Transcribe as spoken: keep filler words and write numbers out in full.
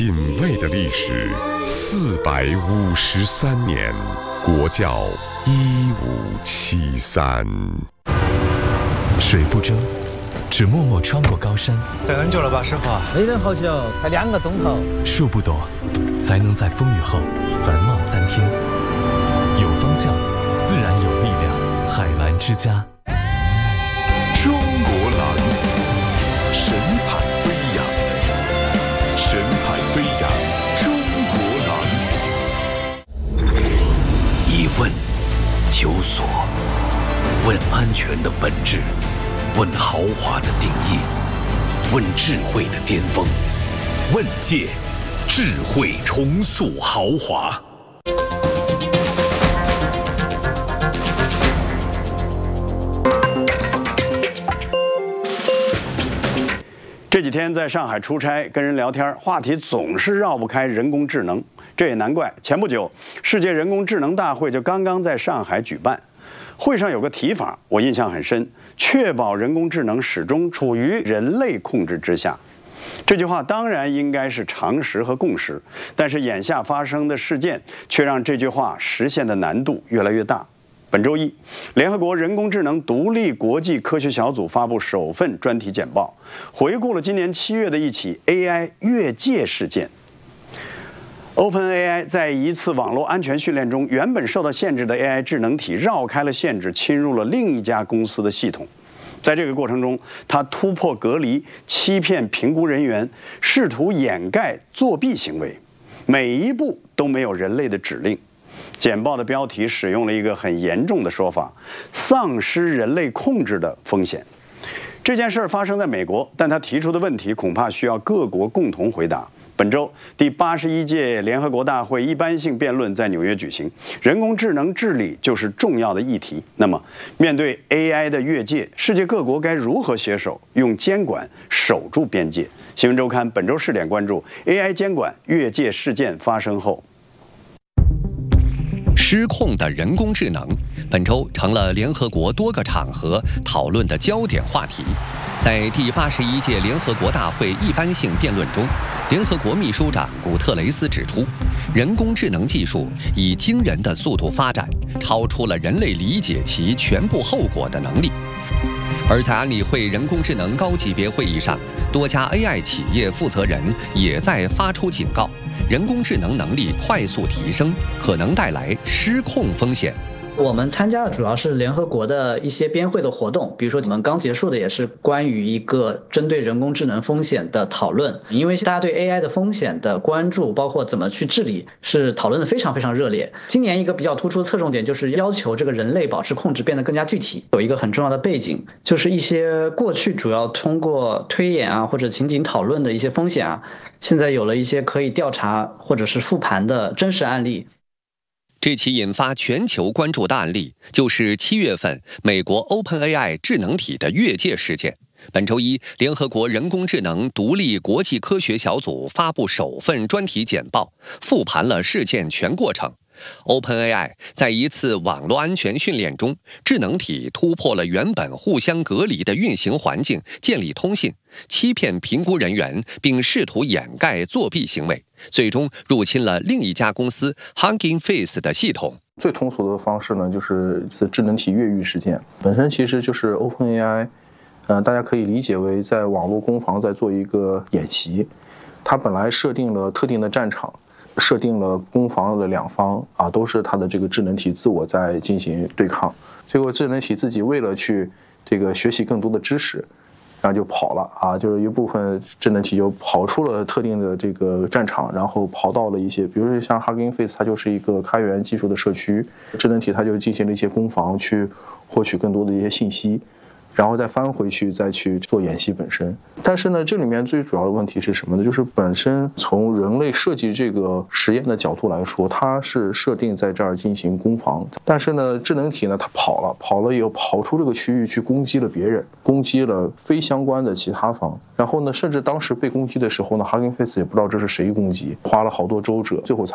品味的历史，四百五十三年，国窖一五七三。 水不争，只默默穿过高山。 等很久了吧，师傅？ 没等好久，才两个钟头。 树不多，才能在风雨后繁茂参天。有方向，自然有力量。海蓝之家。 中国蓝，神采飞扬，神采飞扬，中国蓝。 以问求索，问安全的本质，问豪华的定义，问智慧的巅峰，问界，智慧重塑豪华。 这几天在上海出差，跟人聊天，话题总是绕不开人工智能。这也难怪，前不久世界人工智能大会就刚刚在上海举办。会上有个提法，我印象很深，确保人工智能始终处于人类控制之下。这句话当然应该是常识和共识，但是眼下发生的事件却让这句话实现的难度越来越大。本周一，联合国人工智能独立国际科学小组发布首份专题简报，回顾了今年七月的一起 A I 越界事件。OpenAI 在一次网络安全训练中，原本受到限制的 A I 智能体绕开了限制，侵入了另一家公司的系统。在这个过程中，它突破隔离，欺骗评估人员，试图掩盖作弊行为，每一步都没有人类的指令。简报的标题使用了一个很严重的说法：丧失人类控制的风险。这件事儿发生在美国，但他提出的问题恐怕需要各国共同回答。本周第八十一届联合国大会一般性辩论在纽约举行，人工智能治理就是重要的议题。那么，面对 A I 的越界，世界各国该如何携手用监管守住边界？新闻周刊本周试点关注 A I 监管越界事件发生后。 失控的人工智能，本周成了联合国多个场合讨论的焦点话题。在第八十一届联合国大会一般性辩论中，联合国秘书长古特雷斯指出，人工智能技术以惊人的速度发展，超出了人类理解其全部后果的能力。而在安理会人工智能高级别会议上，多家 A I 企业负责人也在发出警告，人工智能能力快速提升，可能带来失控风险。 我们参加的主要是联合国的一些边会的活动，比如说我们刚结束的也是关于一个针对人工智能风险的讨论，因为大家对 A I 的风险的关注，包括怎么去治理，是讨论的非常非常热烈。今年一个比较突出的侧重点就是要求这个人类保持控制变得更加具体。有一个很重要的背景，就是一些过去主要通过推演啊或者情景讨论的一些风险啊，现在有了一些可以调查或者是复盘的真实案例。 这起引发全球关注的案例，就是七月份美国 OpenAI 智能体的越界事件。本周一，联合国人工智能独立国际科学小组发布首份专题简报，复盘了事件全过程。OpenAI 在一次网络安全训练中，智能体突破了原本互相隔离的运行环境，建立通信，欺骗评估人员，并试图掩盖作弊行为，最终入侵了另一家公司 Hugging Face 的系统。 最通俗的方式呢，就是一次智能体越狱事件，本身其实就是 OpenAI， 呃，大家可以理解为在网络攻防在做一个演习。它本来设定了特定的战场，设定了攻防的两方啊，都是它的这个智能体自我在进行对抗。结果智能体自己为了去这个学习更多的知识，然后就跑了啊，就是一部分智能体就跑出了特定的这个战场，然后跑到了一些，比如说像 Hugging Face， 它就是一个开源技术的社区，智能体它就进行了一些攻防，去获取更多的一些信息。然后再翻回去，再去做演习本身。但是呢，这里面最主要的问题是什么呢？就是本身从人类设计这个实验的角度来说，它是设定在这儿进行攻防，但是呢，智能体呢，它跑了，跑了以后跑出这个区域去攻击了别人，攻击了非相关的其他方。然后呢，甚至当时被攻击的时候呢 ，Hugging Face 也不知道这是谁攻击，花了好多周折，最后才